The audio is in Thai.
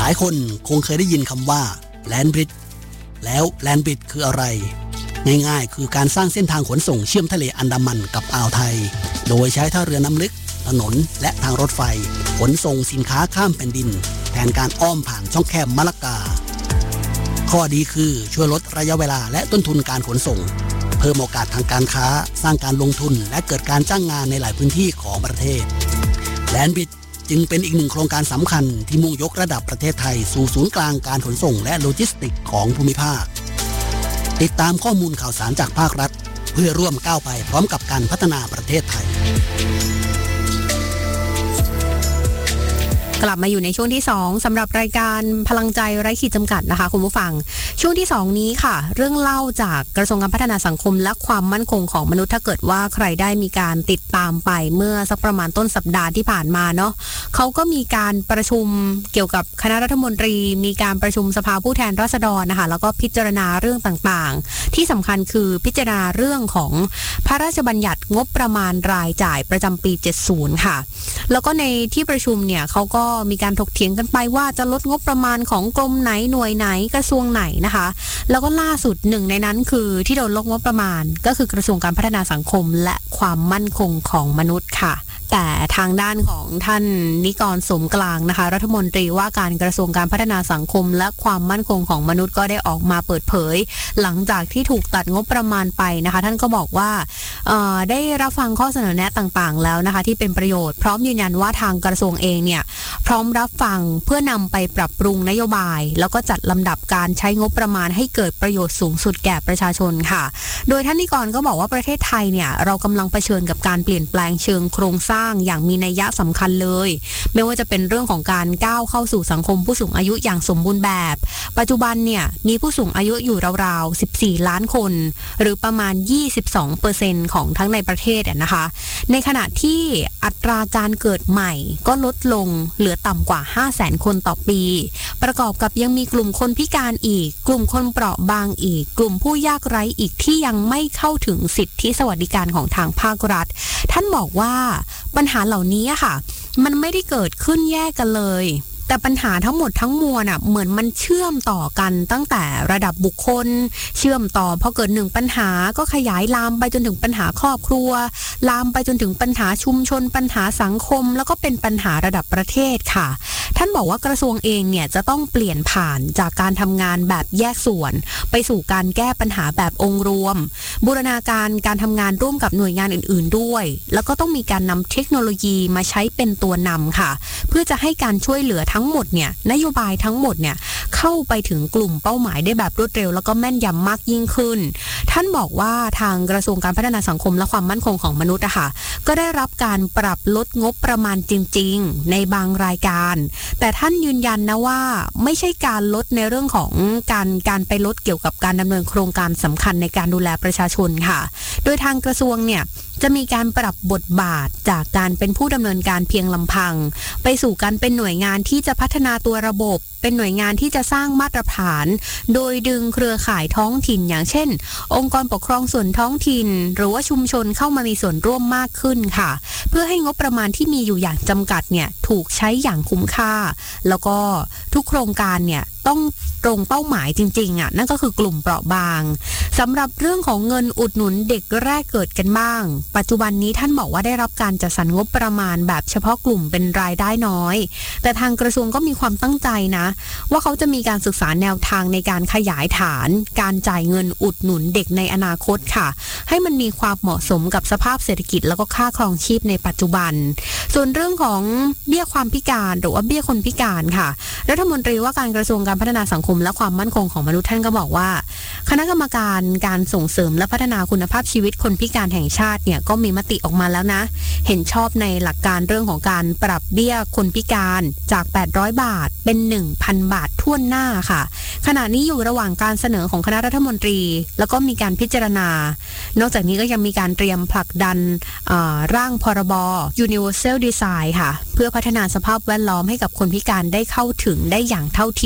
ลายคนคงเคยได้ยินคำว่าแลนด์บริดจ์แล้วแลนด์บริดจ์คืออะไรง่ายๆคือการสร้างเส้นทางขนส่งเชื่อมทะเลอันดามันกับอ่าวไทยโดยใช้ท่าเรือน้ำลึกถนนและทางรถไฟขนส่งสินค้าข้ามแผ่นดินแทนการอ้อมผ่านช่องแคบมะละกาข้อดีคือช่วยลดระยะเวลาและต้นทุนการขนส่งเพิ่มโอกาสทางการค้าสร้างการลงทุนและเกิดการจ้างงานในหลายพื้นที่ของประเทศแลนด์บริดจ์จึงเป็นอีกหนึ่งโครงการสำคัญที่มุ่งยกระดับประเทศไทยสู่ศูนย์กลางการขนส่งและโลจิสติกส์ของภูมิภาคติดตามข้อมูลข่าวสารจากภาครัฐเพื่อร่วมก้าวไปพร้อมกับการพัฒนาประเทศไทยกลับมาอยู่ในช่วงที่2สำหรับรายการพลังใจไร้ขีดจำกัดนะคะคุณผู้ฟังช่วงที่2นี้ค่ะเรื่องเล่าจากกระทรวงการพัฒนาสังคมและความมั่นคงของมนุษย์ถ้าเกิดว่าใครได้มีการติดตามไปเมื่อสักประมาณต้นสัปดาห์ที่ผ่านมาเนาะเขาก็มีการประชุมเกี่ยวกับคณะรัฐมนตรีมีการประชุมสภาผู้แทนราษฎรนะคะแล้วก็พิจารณาเรื่องต่างๆที่สำคัญคือพิจารณาเรื่องของพระราชบัญญัติงบประมาณรายจ่ายประจำปี70ค่ะแล้วก็ในที่ประชุมเนี่ยเขาก็มีการถกเถียงกันไปว่าจะลดงบประมาณของกรมไหนหน่วยไหนกระทรวงไหนนะคะแล้วก็ล่าสุดหนึ่งในนั้นคือที่โดนลดงบประมาณก็คือกระทรวงการพัฒนาสังคมและความมั่นคงของมนุษย์ค่ะแต่ทางด้านของท่านนิกรสมกลางนะคะรัฐมนตรีว่าการกระทรวงการพัฒนาสังคมและความมั่นคงของมนุษย์ก็ได้ออกมาเปิดเผยหลังจากที่ถูกตัดงบประมาณไปนะคะท่านก็บอกว่าได้รับฟังข้อเสนอแนะต่างๆแล้วนะคะที่เป็นประโยชน์พร้อมยืนยันว่าทางกระทรวงเองเนี่ยพร้อมรับฟังเพื่อนำไปปรับปรุงนโยบายแล้วก็จัดลำดับการใช้งบประมาณให้เกิดประโยชน์สูงสุดแก่ประชาชนค่ะโดยท่านนิกรก็บอกว่าประเทศไทยเนี่ยเรากำลังเผชิญกับการเปลี่ยนแปลงเชิงโครงสร้างอย่างมีนัยสำคัญเลยไม่ว่าจะเป็นเรื่องของการก้าวเข้าสู่สังคมผู้สูงอายุอย่างสมบูรณ์แบบปัจจุบันเนี่ยมีผู้สูงอายุอยู่ราวๆ14ล้านคนหรือประมาณ 22% ของทั้งในประเทศนะคะในขณะที่อัตราการเกิดใหม่ก็ลดลงเหลือต่ำกว่า 500,000 คนต่อปีประกอบกับยังมีกลุ่มคนพิการอีกกลุ่มคนเปราะบางอีกกลุ่มผู้ยากไร้อีกที่ยังไม่เข้าถึงสิทธิสวัสดิการของทางภาครัฐท่านบอกว่าปัญหาเหล่านี้ค่ะมันไม่ได้เกิดขึ้นแยกกันเลยแต่ปัญหาทั้งหมดทั้งมวลเหมือนมันเชื่อมต่อกันตั้งแต่ระดับบุคคลเชื่อมต่อพอเกิดหนึ่งปัญหาก็ขยายลามไปจนถึงปัญหาครอบครัวลามไปจนถึงปัญหาชุมชนปัญหาสังคมแล้วก็เป็นปัญหาระดับประเทศค่ะท่านบอกว่ากระทรวงเองเนี่ยจะต้องเปลี่ยนผ่านจากการทำงานแบบแยกส่วนไปสู่การแก้ปัญหาแบบองค์รวมบูรณาการการทำงานร่วมกับหน่วยงานอื่นๆด้วยแล้วก็ต้องมีการนำเทคโนโลยีมาใช้เป็นตัวนำค่ะเพื่อจะให้การช่วยเหลือทั้งหมดเนี่ยนโยบายทั้งหมดเนี่ยเข้าไปถึงกลุ่มเป้าหมายได้แบบรวดเร็วแล้วก็แม่นยำมากยิ่งขึ้นท่านบอกว่าทางกระทรวงการพัฒนาสังคมและความมั่นคงของมนุษย์อะค่ะก็ได้รับการปรับลดงบประมาณจริงๆในบางรายการแต่ท่านยืนยันนะว่าไม่ใช่การลดในเรื่องของการไปลดเกี่ยวกับการดำเนินโครงการสำคัญในการดูแลประชาชนค่ะโดยทางกระทรวงเนี่ยจะมีการปรับบทบาทจากการเป็นผู้ดำเนินการเพียงลำพังไปสู่การเป็นหน่วยงานที่จะพัฒนาตัวระบบเป็นหน่วยงานที่จะสร้างมาตรฐานโดยดึงเครือข่ายท้องถิ่นอย่างเช่นองค์กรปกครองส่วนท้องถิ่นหรือว่าชุมชนเข้ามามีส่วนร่วมมากขึ้นค่ะเพื่อให้งบประมาณที่มีอยู่อย่างจำกัดเนี่ยถูกใช้อย่างคุ้มค่าแล้วก็ทุกโครงการเนี่ยต้องตรงเป้าหมายจริงๆนั่นก็คือกลุ่มเปราะบางสำหรับเรื่องของเงินอุดหนุนเด็กแรกเกิดกันบ้างปัจจุบันนี้ท่านบอกว่าได้รับการจัดสรรงบประมาณแบบเฉพาะกลุ่มเป็นรายได้น้อยแต่ทางกระทรวงก็มีความตั้งใจนะว่าเขาจะมีการศึกษาแนวทางในการขยายฐานการจ่ายเงินอุดหนุนเด็กในอนาคตค่ะให้มันมีความเหมาะสมกับสภาพเศรษฐกิจแล้วก็ค่าครองชีพในปัจจุบันส่วนเรื่องของเบี้ยความพิการหรือว่าเบี้ยคนพิการค่ะรัฐมนตรีว่าการกระทรวงการพัฒนาสังคมและความมั่นคงของมนุษย์ท่านก็บอกว่าคณะกรรมการการส่งเสริมและพัฒนาคุณภาพชีวิตคนพิการแห่งชาติเนี่ยก็มีมติออกมาแล้วนะเห็นชอบในหลักการเรื่องของการปรับเบี้ยคนพิการจาก800 บาทเป็น 1,000 บาททั่วหน้าค่ะขณะนี้อยู่ระหว่างการเสนอของคณะรัฐมนตรีแล้วก็มีการพิจารณานอกจากนี้ก็ยังมีการเตรียมผลักดันร่างพรบ Universal Design ค่ะเพื่อพัฒนาสภาพแวดล้อมให้กับคนพิการได้เข้าถึงได้อย่างเท่าเทียม